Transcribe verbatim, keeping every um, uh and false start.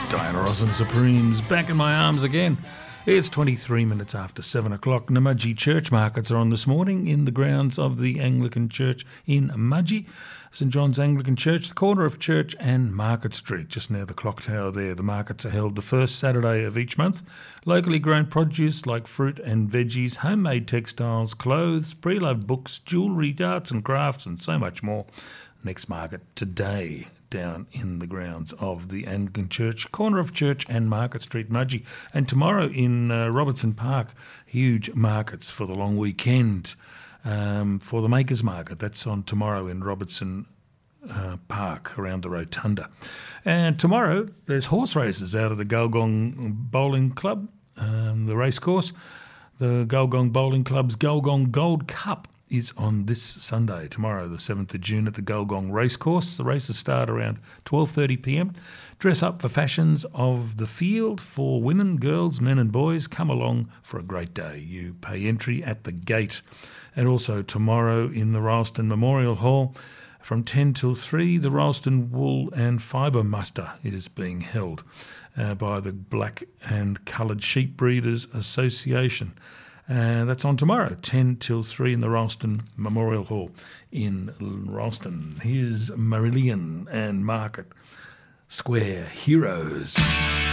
Diana Ross and Supremes back in my arms again. It's twenty-three minutes after seven o'clock. Namadgi church markets are on this morning in the grounds of the Anglican Church in Mudgee. St John's Anglican Church, the corner of Church and Market Street, just near the clock tower there. The markets are held the first Saturday of each month. Locally grown produce like fruit and veggies, homemade textiles, clothes, pre-loved books, jewellery, arts and crafts and so much more. Next market today, down in the grounds of the Anglican Church, corner of Church and Market Street, Mudgee. And tomorrow in uh, Robertson Park, huge markets for the long weekend um, for the Makers Market. That's on tomorrow in Robertson uh, Park around the Rotunda. And tomorrow there's horse races out of the Gulgong Bowling Club, um, the racecourse. The Gulgong Bowling Club's Gulgong Gold Cup is on this Sunday, tomorrow, the seventh of June, at the Gulgong Racecourse. The races start around twelve thirty p m. Dress up for fashions of the field for women, girls, men and boys. Come along for a great day. You pay entry at the gate. And also tomorrow in the Ralston Memorial Hall, from ten till three, the Ralston Wool and Fibre Muster is being held uh, by the Black and Coloured Sheep Breeders Association. Uh, that's on tomorrow, ten till three in the Ralston Memorial Hall in Ralston. Here's Marillion and Market Square Heroes.